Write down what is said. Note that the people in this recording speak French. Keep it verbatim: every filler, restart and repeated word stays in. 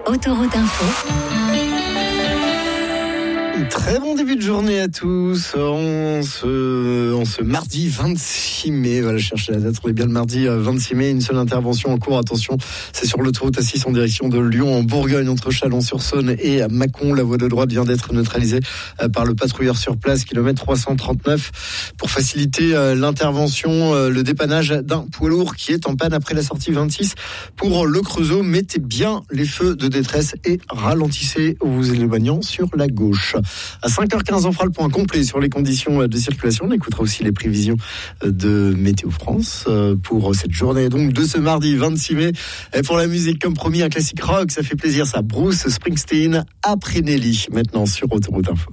Autoroute Info. Très bon début de journée à tous. On se, on se mardi vingt-six mai. Voilà, je cherche la date. On est bien le mardi vingt-six mai. Une seule intervention en cours. Attention, c'est sur l'autoroute A six en direction de Lyon, en Bourgogne, entre Chalon-sur-Saône et Mâcon. La voie de droite vient d'être neutralisée par le patrouilleur sur place, kilomètre trois cent trente-neuf. Pour faciliter l'intervention, le dépannage d'un poids lourd qui est en panne après la sortie vingt-six. Pour le Creusot, mettez bien les feux de détresse et ralentissez en vous éloignant sur la gauche. À cinq heures quinze, on fera le point complet sur les conditions de circulation. On écoutera aussi les prévisions de Météo France pour cette journée donc de ce mardi vingt-six mai. Et pour la musique, comme promis, un classique rock, ça fait plaisir, ça. Bruce Springsteen après Nelly, maintenant sur Autoroute Info.